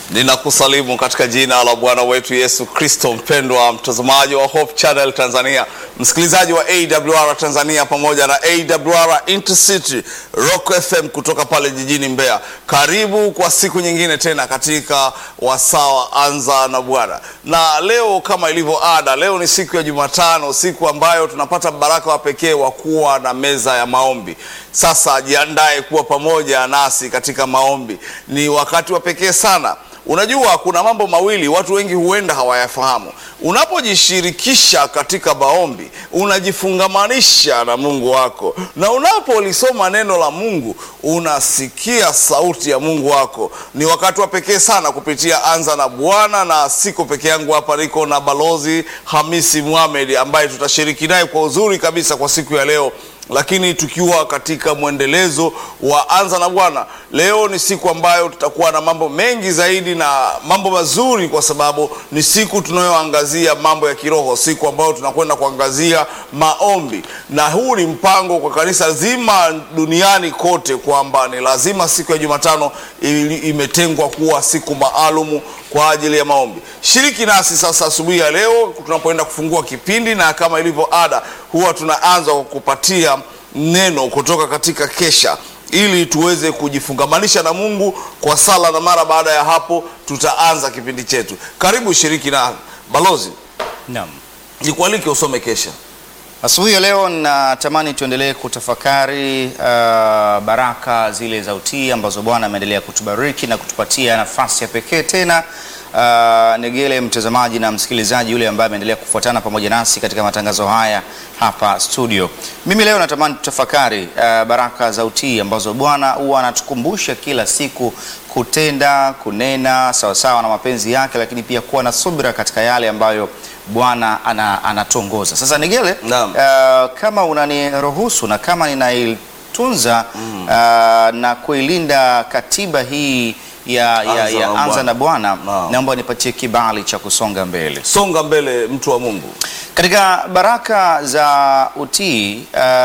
Ninakusalimu katika jina la Bwana wetu Yesu Kristo. Mpendwa mtazamaji wa Hope Channel Tanzania, msikilizaji wa AWR Tanzania pamoja na AWR Intercity Rock FM kutoka pale jijini Mbeya, karibu kwa siku nyingine tena katika wasawa anza na Bwana. Na leo kama ilivyo ada, leo ni siku ya Jumatano, siku ambayo tunapata baraka wa pekee wa kuwa na meza ya maombi. Sasa jiandae kuwa pamoja nasi katika maombi. Ni wakati wa pekee sana. Unajua kuna mambo mawili watu wengi huenda hawayafahamu. Unapojishirikisha katika maombi, unajifungamanisha na Mungu wako. Na unapolisoma neno la Mungu, unasikia sauti ya Mungu wako. Ni wakati wa pekee sana kupitia Anza na Bwana, na siko peke yangu hapa, niko na Balozi Hamisi Mohamed ambaye tutashiriki naye kwa uzuri kabisa kwa siku ya leo. Lakini tukiwa katika mwendelezo wa Anza na Bwana, leo ni siku ambayo tutakuwa na mambo mengi zaidi na mambo mazuri, kwa sababu ni siku tunayoangazia mambo ya kiroho, siku ambayo tunakwenda kuangazia maombi. Na huu ni mpango kwa kanisa zima duniani kote, kwamba ni lazima siku ya Jumatano imetengwa kuwa siku maalumu kwa ajili ya maombi. Shiriki nasi sasa asubuhi ya leo tunapoenda kufungua kipindi, na kama ilivyo ada, huwa tunaanza kwa kupatia neno kutoka katika kesha ili tuweze kujifungamanisha na Mungu kwa sala, na mara baada ya hapo tutaanza kipindi chetu. Karibu shiriki na Balozi. Naam. Nikualike usome kesha. Asubuhi ya leo natamani tuendelee kutafakari baraka zile za utii ambazo Bwana ameendelea kutubariki na kutupatia nafasi ya pekee tena. Negele mtazamaji na msikilizaji yule ambaye ameendelea kufuatana pamoja nasi katika matangazo haya hapa studio. Mimi leo natamani tutafakari baraka za utii ambazo Bwana huwa anatukumbusha kila siku kutenda, kunena sawasawa na mapenzi yake, lakini pia kuwa na subira katika yale ambayo Bwana anatuongoza. Sasa Negele, kama unaniruhusu na kama ninaitunza na kuilinda katiba hii ya Anza na Bwana, naomba nipatie kibali cha kusonga mbele. Songa mbele mtu wa Mungu. Katika baraka za utii,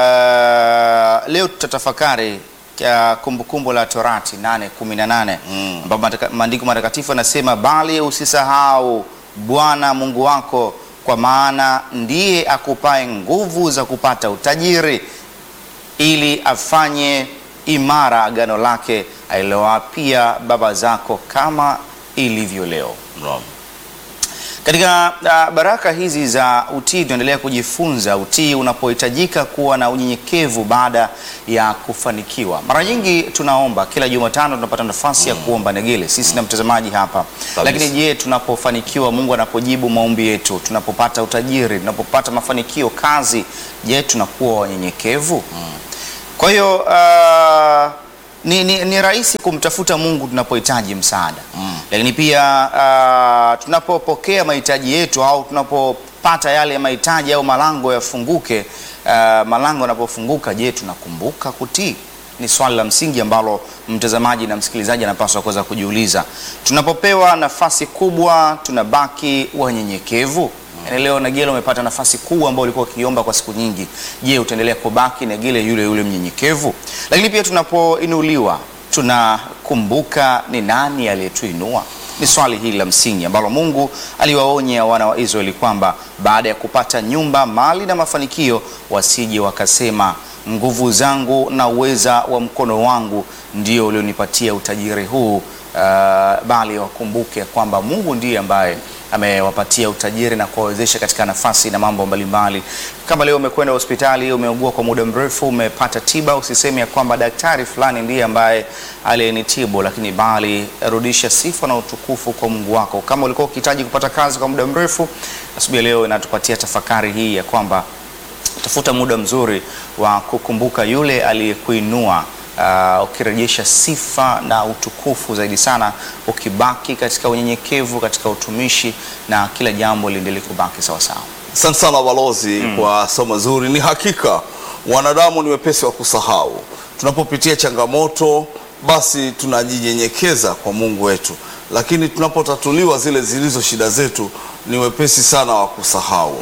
leo tutatafakari Kumbukumbu la Torati 8:18 ambapo maandiko matakatifu yanasema, bali usisahau Bwana Mungu wako, kwa maana ndiye akupae nguvu za kupata utajiri, ili afanye imara agano lake alilowapia baba zako kama ilivyo leo. Katika baraka hizi za utii tunaendelea kujifunza utii unapohitajika kuwa na unyenyekevu baada ya kufanikiwa. Mara nyingi tunaomba, kila Jumatano tunapata nafasi ya kuomba Negele, sisi na mtazamaji hapa. Lakini je, tunapofanikiwa, Mungu anapojibu maombi yetu, tunapopata utajiri, tunapopata mafanikio kazi, je, tunakuwa wanyenyekevu? Kwa hiyo ni rahisi kumtafuta Mungu tunapohitaji msaada. Lakini pia tunapopokea mahitaji yetu au tunapopata yale mahitaji au malango yafunguke, malango yanapofunguka, je, tunakumbuka kutii? Ni swali la msingi ambalo mtazamaji na msikilizaji anapaswa kuweza kujiuliza. Tunapopewa nafasi kubwa, tunabaki wanyenyekevu? Leo Negele umepata nafasi kubwa ambayo ulikuwa ukiomba kwa siku nyingi. Je, utaendelea kubaki Negele yule mnyenyekevu? Lakini pia tunapoinuliwa, tunakumbuka ni nani aliyetuinua? Ni swali hili la msingi ambalo Mungu aliwaonya wana wa Israeli kwamba baada ya kupata nyumba, mali na mafanikio, wasije wakasema nguvu zangu na uweza wa mkono wangu ndio ulionipatia utajiri huu, bali wakumbuke kwamba Mungu ndiye ambaye amewapatia utajiri na kuwawezesha katika nafasi na mambo mbalimbali. Kama leo umekwenda hospitali, umeugua kwa muda mrefu, umepata tiba, usiseme ya kwamba daktari fulani ndiye ambaye aliyenitibu, lakini bali rudisha sifa na utukufu kwa Mungu wako. Kama ulikuwa ukihitaji kupata kazi kwa muda mrefu, asubuhi leo inatupatia tafakari hii ya kwamba tafuta muda mzuri wa kukumbuka yule aliyekuinua, ukirejesha sifa na utukufu zaidi sana, ukibaki katika unyenyekevu, katika utumishi, na kila jambo liendelee kubaki sawa sawa. Asante sana Balozi kwa somo zuri. Ni hakika wanadamu ni wepesi wa kusahau. Tunapopitia changamoto, basi tunajinyenyekeza kwa Mungu wetu, lakini tunapotatuliwa zile zilizo shida zetu, ni wepesi sana wa kusahau.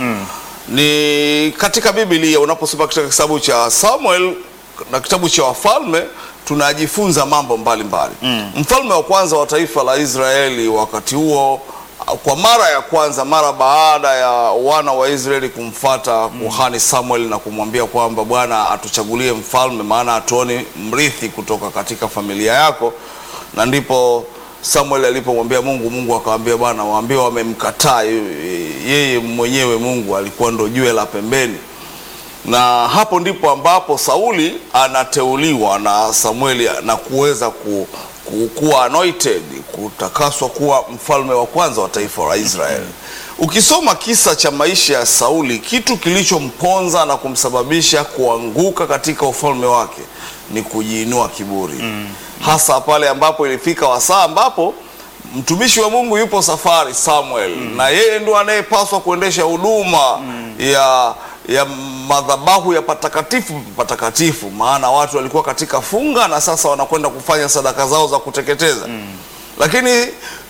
Ni katika Biblia unaposoma katika kitabu cha Samuel na kitabu cha Wafalme, tunajifunza mambo mbalimbali. Mfalme wa kwanza wa taifa la Israeli wakati huo, kwa mara ya kwanza, mara baada ya wana wa Israeli kumfata kuhani Samuel na kumwambia kwamba Bwana atuchagulie mfalme, maana hatuoni mrithi kutoka katika familia yako, na ndipo Samuel alipomwambia Mungu akamwambia Bwana, waambie wamemkataa yeye mwenyewe. Mungu alikuwa ndo jiwe la pembeni. Na hapo ndipo ambapo Sauli anateuliwa na Samueli na kuweza kuwa anointed, kutakaswa kuwa mfalme wa kwanza wa taifa la Israeli. Ukisoma kisa cha maisha ya Sauli, kitu kilichomponza na kumsababisha kuanguka katika ufalme wake ni kujiinua kiburi. Hasa pale ambapo ilifika wasaa ambapo mtumishi wa Mungu yupo safari, Samuel, na yeye ndo anayepaswa kuendesha huduma ya madhabahu ya patakatifu, maana watu walikuwa katika funga na sasa wanakwenda kufanya sadaka zao za kuteketeza. Lakini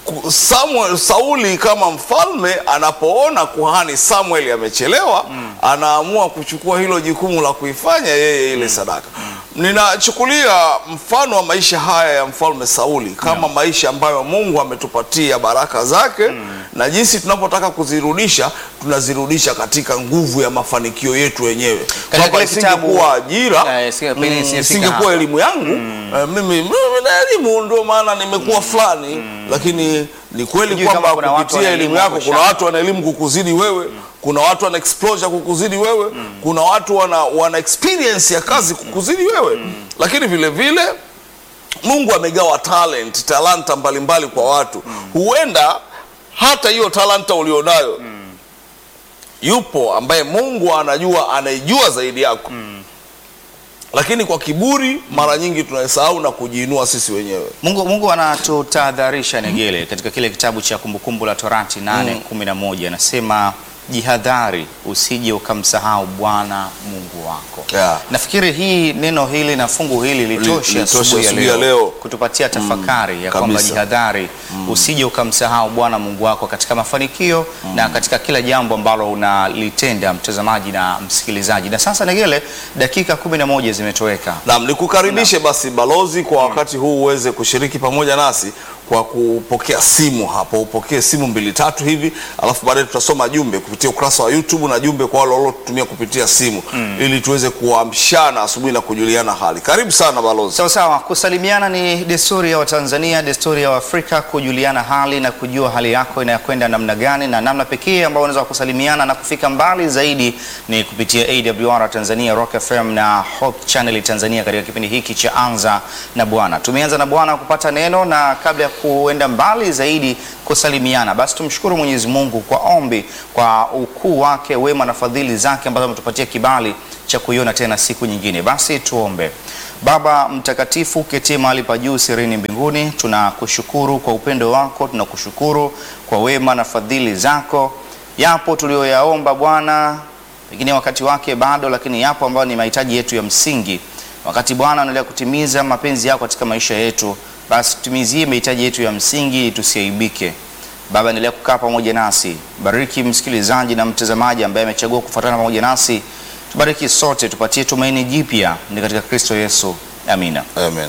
Sauli kama mfalme anapoona kuhani Samuel amechelewa, anaamua kuchukua hilo jukumu la kuifanya yeye ile sadaka. Ninachukulia mfano wa maisha haya ya mfalme Sauli kama maisha ambayo Mungu ametupatia baraka zake, na jinsi tunapotaka kuzirudisha, tunazirudisha katika nguvu ya mafanikio yetu wenyewe. Kama isingekuwa ajira, isingekuwa elimu yangu, mimi na elimu ndio maana nimekuwa fulani, lakini ni kweli kwamba kupitia elimu yako kuna watu wana elimu kukuzidi wewe, kuna watu wana exposure kukuzidi wewe, kuna watu wana experience ya kazi kukuzidi wewe. Lakini vile vile Mungu amegawa talanta mbalimbali kwa watu. Huenda hata hiyo talanta ulionayo, yupo ambaye Mungu anaijua zaidi yako. Lakini kwa kiburi mara nyingi tunasahau na kujiinua sisi wenyewe. Mungu anatutahadharisha Negele katika kile kitabu cha Kumbukumbu la Torati 8:11, anasema jihadhari usije ukamsahau Bwana Mungu wako. Nafikiri neno hili na fungu hili litosha asubuhi ya leo kutupatia tafakari ya kwamba jihadhari usije ukamsahau Bwana Mungu wako katika mafanikio na katika kila jambo ambalo unalitenda, mtazamaji na msikilizaji. Na sasa Negele, dakika 11 zimetoweka. Naam, nikukaribishe basi balozi kwa wakati huu uweze kushiriki pamoja nasi kwa kupokea simu hapo. Upokee simu 2-3 hivi, alafu baadaye tutasoma jumbe kupitia ukurasa wa YouTube na jumbe kwa wale waliotumia kupitia simu, ili tuweze kuamshana asubuhi na kujuliana hali. Karibu sana balozi. Sawa. Kusalimiana ni desturi ya Watanzania, desturi ya Afrika, kujuliana hali na kujua hali yako inakwenda namna gani, na namna pekee ambayo unaweza kusalimiana na kufika mbali zaidi ni kupitia AWR Tanzania, Rock FM na Hope Channel Tanzania katika kipindi hiki cha Anza na Bwana. Tumeanza na Bwana kupata neno, na kabla ya kuenda mbali zaidi kusalimiana, basi tumshukuru Mwenyezi Mungu kwa ombi, kwa ukuu wake, wema na fadhili zake ambazo ametupatia kibali cha kuiona tena siku nyingine. Basi tuombe. Baba mtakatifu, ketie mahali pa juu sirini mbinguni, tunakushukuru kwa upendo wako, tunakushukuru kwa wema na fadhili zako. Yapo tulioyaomba Bwana, pengine wakati wake bado, lakini yapo ambayo ni mahitaji yetu ya msingi. Wakati Bwana anaendelea kutimiza mapenzi yako katika maisha yetu, basi tutimizie mahitaji yetu ya msingi, tusiaibike. Baba, endelea kukaa pamoja nasi. Bariki msikilizaji na mtazamaji ambaye amechagua kufuatana pamoja nasi. Tubariki sote, tupatie tumaini jipya ni katika Kristo Yesu. Amina. Amen.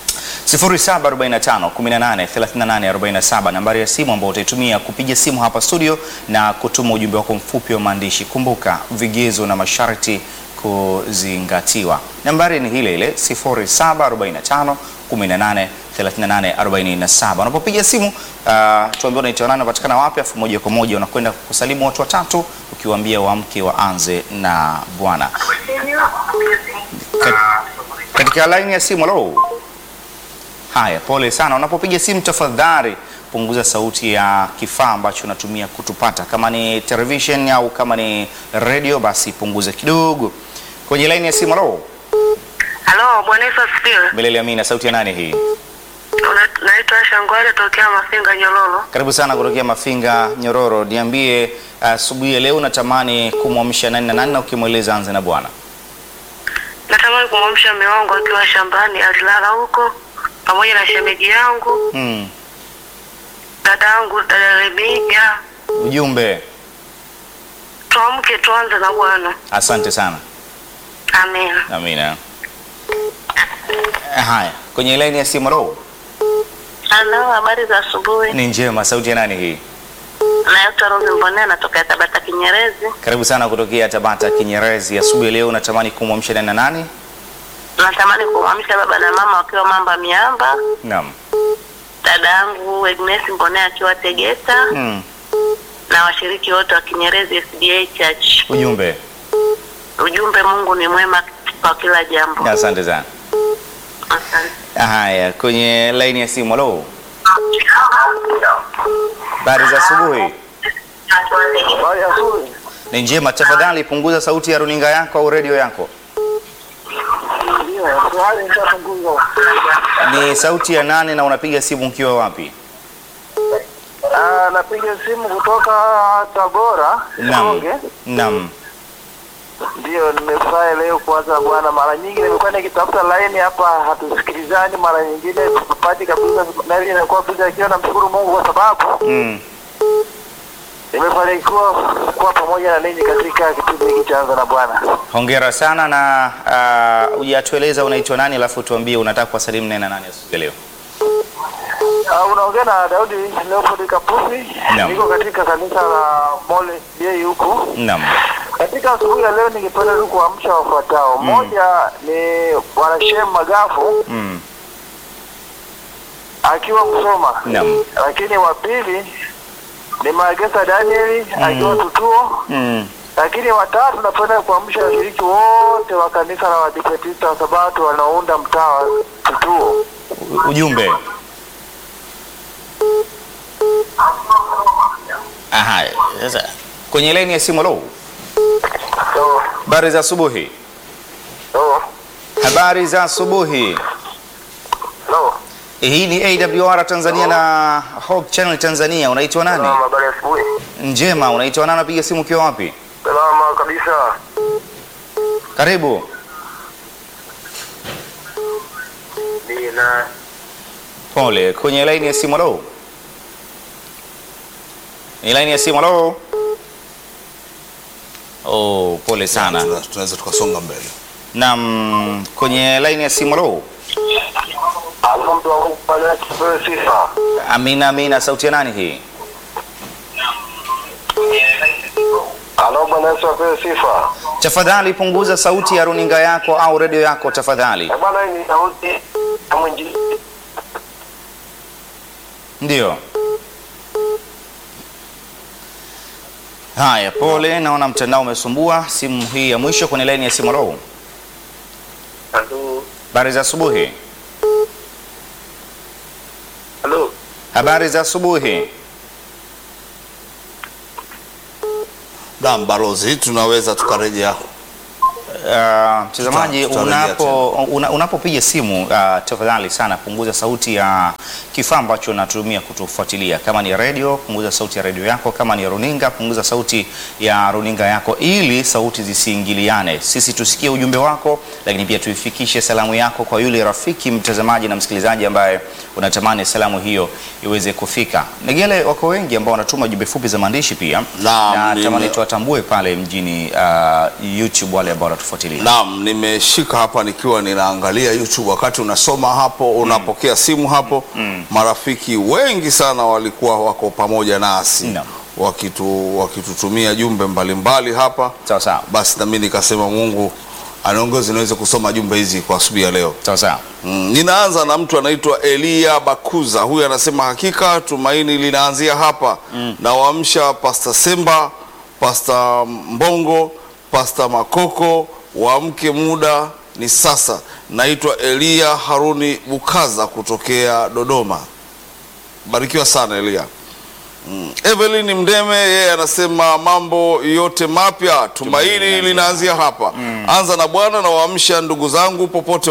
0745183847 nambari ya simu ambayo utaitumia kupiga simu hapa studio na kutuma ujumbe wako mfupi wa maandishi. Kumbuka vigezo na masharti kuzingatiwa. Nambari ni ile ile 0745183847. Unapopiga simu tuambie unaitwa nani, unapatikana wapi, afu moja kwa moja unakwenda kusalimu watu watatu ukiwaambia waamke waanze na Bwana. Katika line ya simu, hello. Haya, pole sana. Unapopiga simu tafadhali punguza sauti ya kifaa ambacho unatumia kutupata. Kama ni television au kama ni radio, basi punguza kidogo. Kwenye line ya simu, hello. Halo, Bwana Yesu asifiwe. Milele amina. Sauti ya nani hii? Naitwa Shangwale tokea Mafinga Nyororo. Karibu sana kutokea Mafinga Nyororo. Niambie asubuhi leo unatamani kumwamsha nani na nani, na ukimweleza anze na Bwana? Natamani kumwamsha mume wangu akiwa shambani, alilala huko pamoja na shemeji yangu. Dada yangu, dada Rebeka. Ujumbe. Tuamke tuanze na Bwana. Asante sana. Amina. Amina. Haya, kwenye line ya simu. Hello. Halo, habari za asubuhi. Ni njema. Sauti ya nani hii? Naitwa Rose Mbonea, natoka Tabata Kinyerezi. Karibu sana kutokea Tabata Kinyerezi. Asubuhi leo unatamani kumwamsha nani na nani? Natamani kumwamsha baba na mama wakiwa Mamba Miamba. Naam. Dada yangu Agnes Mbonea akiwa Tegeta. Na washiriki wote wa Kinyerezi SDA Church. Ujumbe. Mungu ni mwema kwa kila jambo. Asante sana. Asante. Haya, kwenye line ya simu. Hello. Habari za asubuhi. Ni njema. Tafadhali punguza sauti ya runinga yako au radio yako. Ni sauti ya nane na unapiga simu ukiwa wapi? Napiga simu kutoka Tabora. Naam. Ndio, nimefurahi leo kwanza bwana. Mara nyingi nimekuwa nikitafuta line hapa hatusikilizani, mara nyingine tupati kabisa, na ile inakuwa bila kiona. Namshukuru Mungu kwa sababu nimefanikiwa kuwa pamoja na ninyi katika kipindi hiki cha Anza na Bwana. Hongera sana na hujatueleza unaitwa nani, alafu tuambie unataka kuwasalimu nani na nani asubuhi leo. Unaongea na Daudi Leopold Kapuzi. Niko katika kanisa la Mole Day huko. Naam. Katika asubuhi ya leo ningependa tu kuamsha wafuatao. Mmoja ni Bwana Shem Magafu. Akiwa Msoma. Naam. Lakini wa pili ni Magesa Daniel akiwa Tutuo. Lakini watatu napenda kuamsha washiriki wote wa kanisa la Waadventista wa Sabato wanaounda mtaa wa Tutuo. Ujumbe. Aha, sasa kwenye line ya simu. Lo. Habari za asubuhi. Habari za asubuhi. Hii ni AWR Tanzania na Hope Channel Tanzania. Unaitwa nani? Habari ya asubuhi. Njema. Unaitwa nani? Unapiga simu ukiwa wapi? Salama kabisa. Karibu. Nina Pole. Kwenye line ya simu. Lo. Ni line ya simu. Lo. Oh, pole sana. Tunaweza tukasonga mbele. Naam, kwenye line ya simu. Lo. Amina. Sauti ya nani hii? Halo, Bwana Yesu apewe sifa. Tafadhali punguza sauti ya runinga yako au radio yako tafadhali. Bwana, ni sauti ya mwinjili. Ndio. Haya, pole, naona mtandao umesumbua. Simu hii ya mwisho kwenye line ya simu. Roho. Halo. Habari za asubuhi. Halo. Habari za asubuhi. Naam, Barozi, tunaweza tukarejea. Mtazamaji, unapopiga simu tafadhali sana punguza sauti ya kifaa ambacho unatumia kutufuatilia. Kama ni radio, punguza sauti ya radio yako. Kama ni runinga, punguza sauti ya runinga yako, ili sauti zisiingiliane. Sisi tusikie ujumbe wako, lakini pia tuifikishe salamu yako kwa yule rafiki mtazamaji na msikilizaji ambaye unatamani salamu hiyo iweze kufika. Negele, wako wengi ambao wanatuma jumbe fupi za maandishi pia, na tamani tuwatambue pale mjini YouTube wale ambao wanatufuatilia. Naam, nimeshika hapa nikiwa ninaangalia YouTube wakati unasoma hapo, unapokea simu hapo. Marafiki wengi sana walikuwa wako pamoja nasi. Wakitutumia jumbe mbalimbali hapa. Sawa. Basi na mimi nikasema Mungu anaongoza niweze kusoma jumbe hizi kwa asubuhi ya leo. Sawa. Ninaanza na mtu anaitwa Elia Bakuza. Huyu anasema hakika tumaini linaanzia hapa. Na waamsha Pastor Semba, Pastor Mbongo, Pastor Makoko, waamke muda ni sasa. Naitwa Elia Haruni Bukaza kutokea Dodoma. Barikiwa sana Elia. Evelyn Mdeme, yeye anasema mambo yote mapya, tumaini linaanzia hapa. Anza na Bwana na waamsha ndugu zangu popote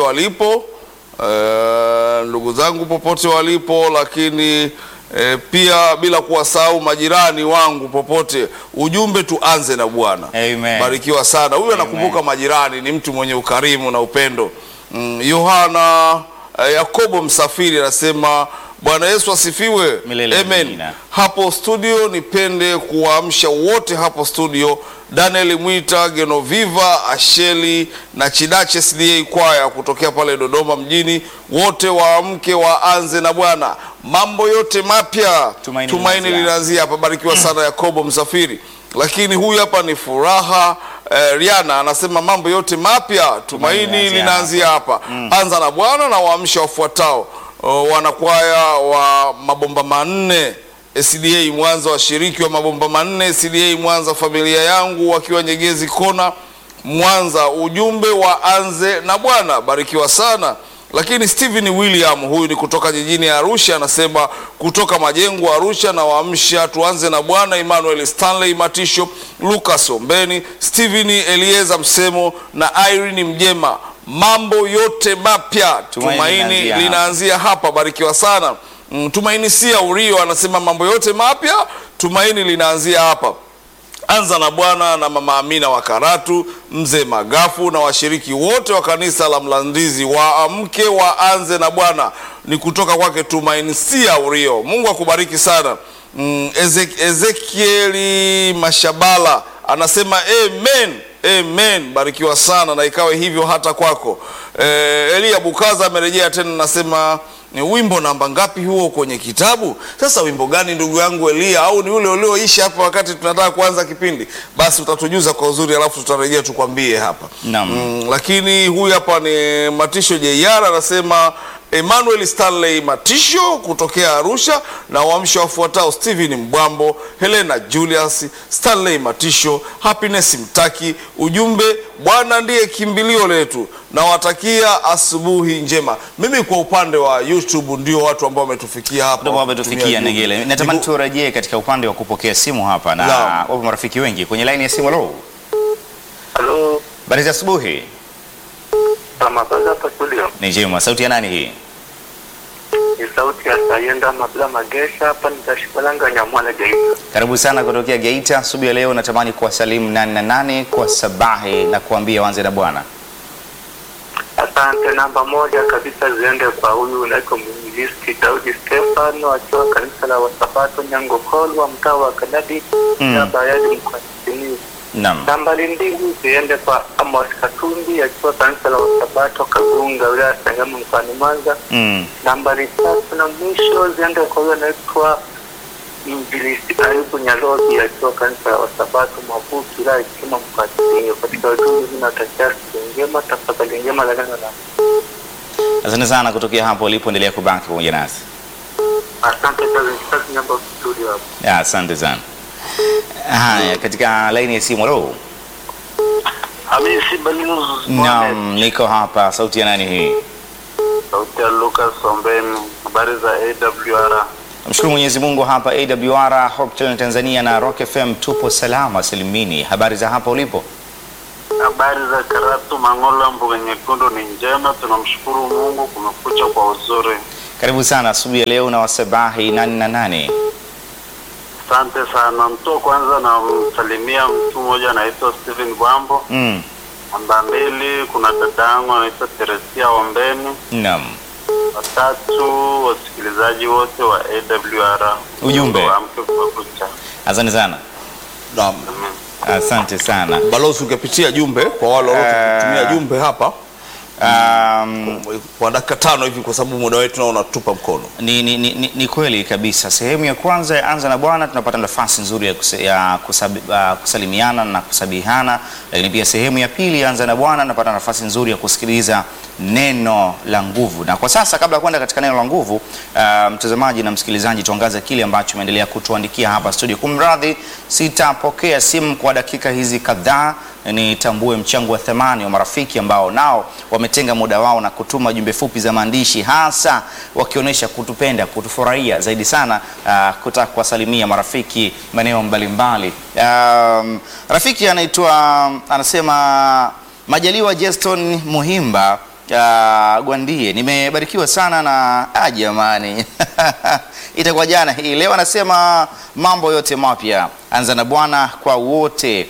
walipo, lakini pia bila kuwasahau majirani wangu popote. Ujumbe tuanze na Bwana. Amen. Barikiwa sana. Huyu anakumbuka majirani, ni mtu mwenye ukarimu na upendo. Yohana Yakobo Msafiri anasema Bwana Yesu asifiwe. Milele Amen. amina. Hapo studio nipende kuwaamsha wote hapo studio, Daniel Mwita, Genoviva, Asheli na Chidache SDA kwaya kutokea pale Dodoma mjini, wote waamke waanze na Bwana. Mambo yote mapya tumaini linaanzia hapa. Barikiwa sana Yakobo Msafiri. Lakini huyu hapa ni Furaha Riana anasema mambo yote mapya tumaini linaanzia hapa. Anza na Bwana na waamsha wafuatao. Wanakwaya wa mabomba manne SDA Mwanza, washiriki wa mabomba manne SDA Mwanza, familia yangu wakiwa Nyegezi Kona Mwanza, ujumbe waanze na Bwana. Barikiwa sana. Lakini Steven William, huyu ni kutoka jijini Arusha, anasema kutoka Majengo Arusha, na waamsha tuanze na Bwana. Emmanuel Stanley Matisho, Lucas Ombeni, Steven Elieza Msemo na Irene Mjema. Mambo yote mapya tumaini linaanzia hapa. Barikiwa sana. Tumaini Sia Urio anasema mambo yote mapya tumaini linaanzia hapa. Anza na Bwana na Mama Amina wa Karatu, Mzee Magafu na washiriki wote wa kanisa la Mlandizi waamke waanze na Bwana. Ni kutoka kwake Tumaini Sia Urio. Mungu akubariki sana. Ezekieli Mashabala anasema amen. Amen. Barikiwa sana na ikawe hivyo hata kwako. Elia Bukaza amerejea tena, nasema ni wimbo namba ngapi huo kwenye kitabu? Sasa wimbo gani ndugu yangu Elia, au ni ule ulioisha hapa wakati tunataka kuanza kipindi? Basi utatujuza kwa uzuri, alafu tutarejea tukwambie hapa. Lakini huyu hapa ni Matisho JR anasema Emmanuel Stanley Matisho kutokea Arusha, na waamsha wafuatao: Steven Mbwambo, Helena Julius, Stanley Matisho, Happiness Mtaki. Ujumbe, Bwana ndiye kimbilio letu, na watakia asubuhi njema. Mimi kwa upande wa YouTube ndio watu ambao wametufikia hapa. Ndio wametufikia Negele. Natamani turejee katika upande wa kupokea simu hapa, na wapo marafiki wengi kwenye line ya simu. Hello. Habari za asubuhi. Ni njema. Sauti ya nani hii? Ni sauti ya Sayenda Mabla Magesha, hapa nitashikalanga Nyamwala Geita. Karibu sana kutokea Geita. Asubuhi ya leo natamani kuwasalimu nani na nani kwa sabahi na kuambia waanze na Bwana. Asante. Namba moja kabisa ziende kwa huyu unaitwa mwinjilisti Daudi Stefano akiwa kanisa la Wasabato Nyango Kolwa, mtaa wa Kanadi, Bayadi mkoani. Nambari mbili ziende kwa Amos Katumbi akiwa kanisa la Wasabato Kagunga, wilaya Sangamo mkoani Mwanza. Nambari tatu na mwisho ziende kwa huyo anaitwa Injilisti Ayubu Nyalobi akiwa kanisa la Wasabato Mavuki, wilaya Kima mkoani. Katika ujumbe ninatakia siku njema, tafadhali njema la neno la. Asante sana kutokea hapo ulipo, endelea kubaki pamoja nasi. Asante kazi nyamba studio hapo. Asante sana. Haya, katika line ya simu. Hamisi Balinu. Naam, niko hapa. Sauti ya nani hii? Sauti ya Lucas Ombeni. Habari za AWR? Mshukuru Mwenyezi Mungu, hapa AWR Hope Channel Tanzania na Rock FM tupo salama salimini. Habari za hapa ulipo? Habari za Karatu Mangola Mbuga Nyekundu ni njema, tunamshukuru Mungu, kumekucha kwa uzuri. Karibu sana asubuhi ya leo na wasabahi nani na nani. Asante sana. Mtu kwanza na msalimia mtu mmoja anaitwa Steven Bwambo. Namba mbili kuna dadangu anaitwa Teresia Ombeni. Naam. Watatu wasikilizaji wote wa AWR. Ujumbe. Kumekucha. Asante sana. Naam. Asante sana. Balozi, ungepitia jumbe kwa wale waliotumia jumbe hapa kwa dakika 5 hivi, kwa sababu muda wetu unatupa mkono. Ni kweli kabisa. Sehemu ya kwanza ya Anza na Bwana tunapata nafasi nzuri ya kusalimiana na kusabihana, lakini pia sehemu ya pili ya Anza na Bwana tunapata nafasi nzuri ya kusikiliza neno la nguvu. Na kwa sasa, kabla ya kwenda katika neno la nguvu, mtazamaji na msikilizaji, tuangaze kile ambacho umeendelea kutuandikia hapa studio. Kumradhi, sitapokea simu kwa dakika hizi kadhaa. Nitambue mchango wa thamani wa marafiki ambao nao wametenga muda wao na kutuma jumbe fupi za maandishi, hasa wakionyesha kutupenda, kutufurahia zaidi sana, kutaka kuwasalimia marafiki maeneo mbalimbali. Rafiki anasema Majaliwa Jeston Muhimba Gwandie, nimebarikiwa sana na jamani itakuwa jana hii. Leo anasema mambo yote mapya, Anza na Bwana kwa wote.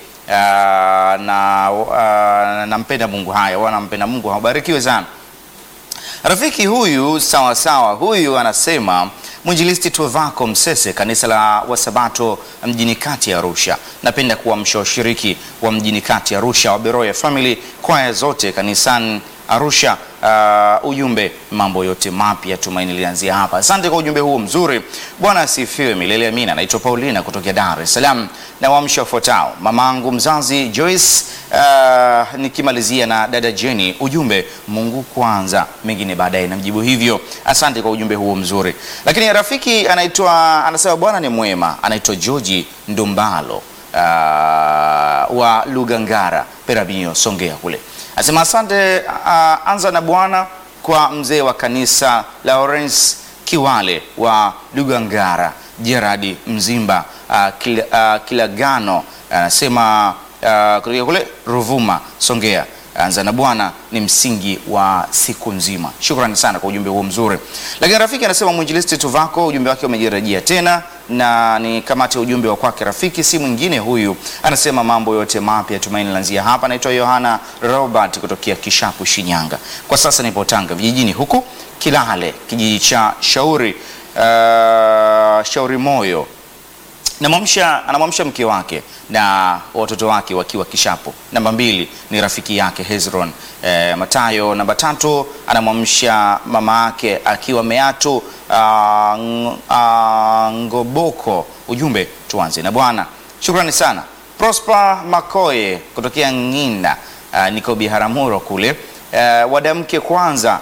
Nampenda Mungu. Haya, wanampenda Mungu, habarikiwe sana rafiki huyu. Sawa, huyu anasema Mwinjilisti Tuvako Msese, kanisa la Wasabato mjini kati ya Arusha. Napenda kuamsha washiriki wa mjini kati ya Arusha wa Beroya Family, kwaya zote kanisani Arusha. Ujumbe, mambo yote mapya tumaini lianzia hapa. Asante kwa ujumbe huo mzuri. Bwana asifiwe milele amina. Naitwa Paulina kutoka Dar es Salaam na waamsha wafuatao: mamangu mzazi Joyce, nikimalizia na dada Jenny. Ujumbe, Mungu kwanza, mengine baadaye namjibu hivyo. Asante kwa ujumbe huo mzuri. Lakini rafiki anasema Bwana ni mwema, anaitwa George Ndumbalo wa Lugangara Perabinyo Songea kule. Asema asante, anza na Bwana kwa mzee wa kanisa Lawrence Kiwale wa Lugangara, Gerard Mzimba Kilagano, anasema kutoka kule Ruvuma Songea. Anza na Bwana ni msingi wa siku nzima. Shukrani sana kwa ujumbe huo mzuri. Lakini rafiki anasema Mwinjilisti Tuvako, ujumbe wake umejirejea tena na ni kamati ya ujumbe wa kwake rafiki, si mwingine huyu. Anasema mambo yote mapya tumaini lanzia hapa. Naitwa Yohana Robert kutokea Kishapu Shinyanga. Kwa sasa nipo Tanga vijijini huku Kilale, kijiji cha Shauri Moyo. Anamwamsha mke wake na watoto wake wakiwa Kishapu. Namba 2 ni rafiki yake Hezron Matayo. Namba 3 anamwamsha mama yake akiwa Meatu Ngoboko. Ujumbe, tuanze na Bwana. Shukrani sana. Prosper Makoye kutokea Nginda, niko Biharamulo kule. Wadamke kwanza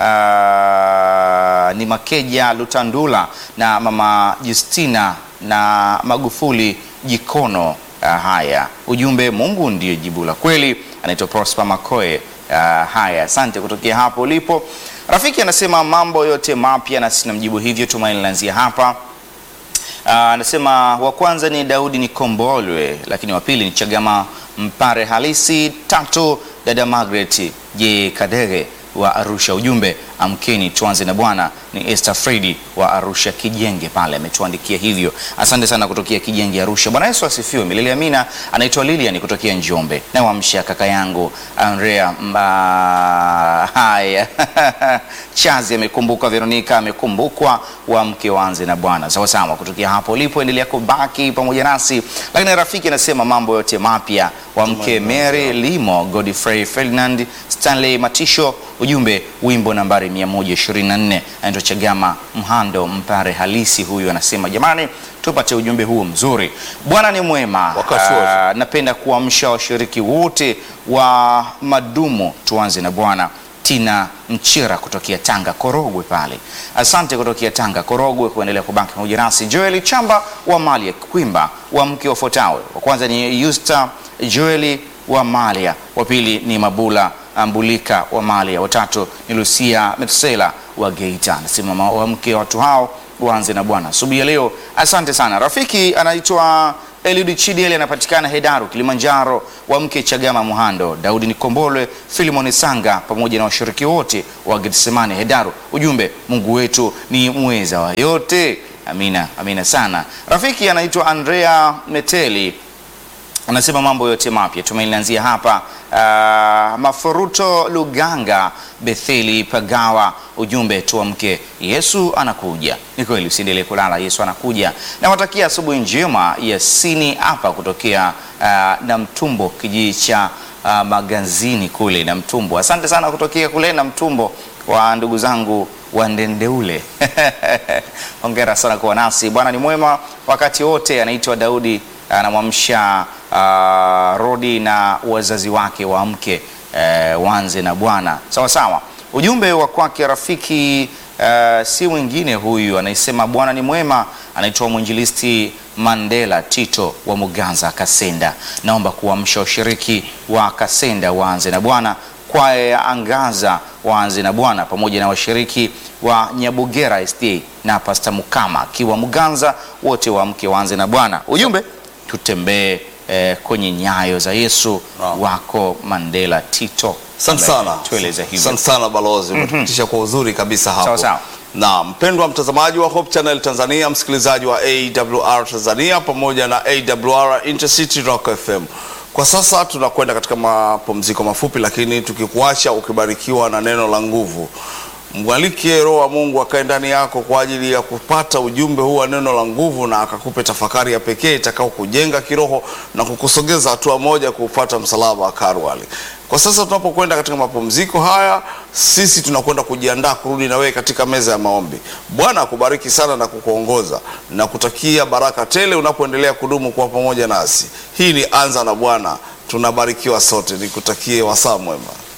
ni Makeja Lutandula na mama Justina na Magufuli Jikono. Haya, ujumbe, Mungu ndiye jibu la kweli. Anaitwa Prosper Makoe. Haya, asante kutokea hapo ulipo. Rafiki anasema mambo yote mapya na sina mjibu hivyo tumaini lanzia hapa. Anasema wa kwanza ni Daudi Nikombolwe, lakini wa pili ni Chagama Mpare Halisi, 3 dada Margaret Kadege wa Arusha. Ujumbe, amkeni tuanze na Bwana. Ni Esther Fredi wa Arusha Kijenge pale ametuandikia hivyo. Asante sana kutokea Kijenge Arusha. Bwana Yesu asifiwe milele amina. Anaitwa Lilian kutokea Njombe. Na waamsha kaka yangu Andrea haya Chazi amekumbuka, Veronica amekumbukwa, wa mke wanze na Bwana. Sawa sawa kutokea hapo ulipo, endelea kubaki pamoja nasi. Lakini rafiki anasema mambo yote mapya, wa mke Mary Limo, Godfrey Ferdinand, Stanley Matisho. Ujumbe, wimbo nambari 124. Anaitwa Chagama Mhando Mpare Halisi huyu, anasema jamani tupate ujumbe huo mzuri. Bwana ni mwema. Napenda kuamsha washiriki wote wa madumu tuanze na Bwana. Tina Mchira kutokea Tanga Korogwe pale. Asante kutokea Tanga Korogwe kuendelea kubaki pamoja nasi. Joeli Chamba wa Malia Kwimba, wa mke wafuatao. Wa kwanza ni Yusta Joeli wa Malia, wa pili ni Mabula Ambulika wa Malia, wa tatu ni Lucia Metsela wa Geita. Nasema wa mke watu hao waanze na Bwana asubuhi ya leo. Asante sana. Rafiki anaitwa Eliud Chidieli, anapatikana Hedaru Kilimanjaro, wa mke Chagama Muhando, Daudi Nikombolwe, Filimoni Sanga pamoja na washiriki wote wa Getsemani Hedaru. Ujumbe, Mungu wetu ni muweza wa yote. Amina, amina sana. Rafiki anaitwa Andrea Meteli, anasema mambo yote mapya tumeanzia hapa. Mafuruto Luganga Betheli Pagawa. Ujumbe, tuamke, Yesu anakuja. Ni kweli, usiendelee kulala, Yesu anakuja. Na watakia asubuhi njema Yasini hapa kutokea Namtumbo, kijiji cha Magazini kule Namtumbo. Asante sana kutokea kule Namtumbo wa ndugu zangu wa Ndendeule. Hongera sana kwa nasi. Bwana ni mwema wakati wote. Anaitwa Daudi, anamwamsha Rodi na wazazi wake wa mke wanze na Bwana. Sawa sawa. Ujumbe wa kwake rafiki si mwingine huyu, anaisema Bwana ni mwema. Anaitwa Mwinjilisti Mandela Tito wa Muganza Kasenda. Naomba kuamsha washiriki wa Kasenda waanze na Bwana, kwaya ya Angaza waanze na Bwana pamoja na washiriki wa Nyabugera SDA na Pastor Mukama akiwa Muganza, wote wa mke waanze na Bwana. Ujumbe, tutembee kwenye nyayo za Yesu. Wako Mandela Tito. Asante sana. Tueleze hivyo. Asante sana balozi, umetupitisha kwa uzuri kabisa hapo. Sawa sawa. Na mpendwa mtazamaji wa Hope Channel Tanzania, msikilizaji wa AWR Tanzania pamoja na AWR Intercity Rock FM. Kwa sasa tunakwenda katika mapumziko mafupi, lakini tukikuacha ukibarikiwa na neno la nguvu. Mwalike Roho wa Mungu akae ndani yako kwa ajili ya kupata ujumbe huu wa neno la nguvu, na akakupe tafakari ya pekee itakao kujenga kiroho na kukusogeza hatua moja kuupata msalaba wa Kalvari. Kwa sasa tunapokwenda katika mapumziko haya, sisi tunakwenda kujiandaa kurudi na wewe katika meza ya maombi. Bwana akubariki sana na kukuongoza na kutakia baraka tele unapoendelea kudumu kwa pamoja nasi. Hii ni Anza na Bwana, tunabarikiwa sote. Nikutakie wasaa mwema.